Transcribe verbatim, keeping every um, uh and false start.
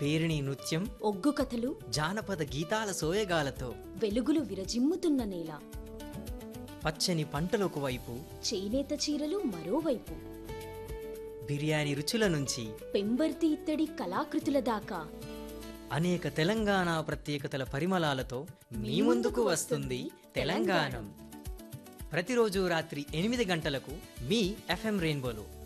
పేరిణి నృత్యం, ఒగ్గు కథలు, జానపద గీతాల సోయగాలతో వెలుగులు విరజిమ్ముతున్న నేల. పచ్చని పంటలకు వైపు, చేనేత చీరలు మరోవైపు, బిర్యానీ రుచుల నుంచి పెంబర్తి ఇత్తడి కళాకృతుల దాకా అనేక తెలంగాణ ప్రత్యేకతల పరిమళాలతో మీ ముందుకు వస్తుంది తెలంగాణం. ప్రతిరోజు రాత్రి ఎనిమిది గంటలకు మీ ఎఫ్ఎం రెయిన్బోలో.